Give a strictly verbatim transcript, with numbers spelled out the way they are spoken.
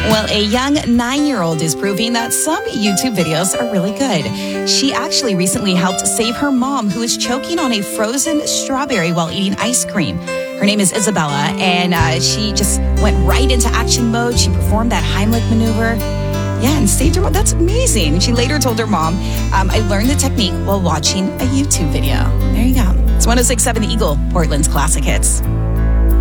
Well, a young nine-year-old is proving that some YouTube videos are really good. She actually recently helped save her mom, who is choking on a frozen strawberry while eating ice cream. Her name is Isabella, and uh, she just went right into action mode. She performed that Heimlich maneuver. Yeah, and saved her mom. That's amazing. She later told her mom, um, I learned the technique while watching a YouTube video. There you go. It's one oh six point seven The Eagle, Portland's classic hits.